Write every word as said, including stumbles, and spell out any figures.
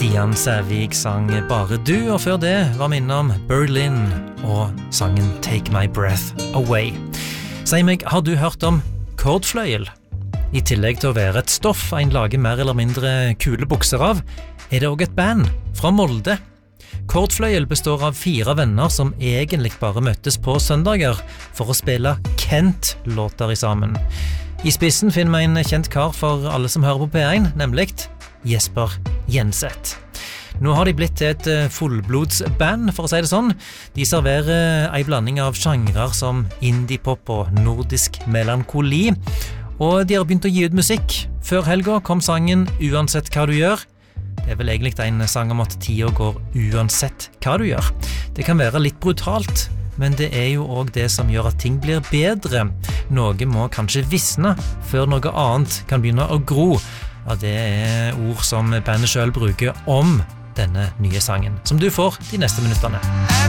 Stian Sævik sang Bare du, og før det var vi innom Berlin og sangen Take My Breath Away. Si meg, har du hørt om kordfløyel? I tillegg til å være et stoff en lager mer eller mindre kule bukser av, er det også et band fra Molde. Kordfløyel består av fire venner som egentlig bare møttes på søndager for å spille Kent-låter i sammen. I spissen finner vi en kjent kar for alle som hører på P én, nemlig Jesper Jenseth. Nå har de blitt til et fullblodsband, for å si det sånn. De serverer en blanding av sjangrer som indie-pop og nordisk melankoli, og de har begynt å gi ut musikk. Før helga kom sangen Uansett hva du gjør. Det er vel egentlig en sang om at tida går uansett hva du gjør. Det kan være litt brutalt, men det er jo også det som gjør at ting blir bedre. Noe må kanskje visne før noe annet kan begynne å gro. Ja, det er ord som bandet selv bruker om denne nye sangen, som du får de neste minutterne.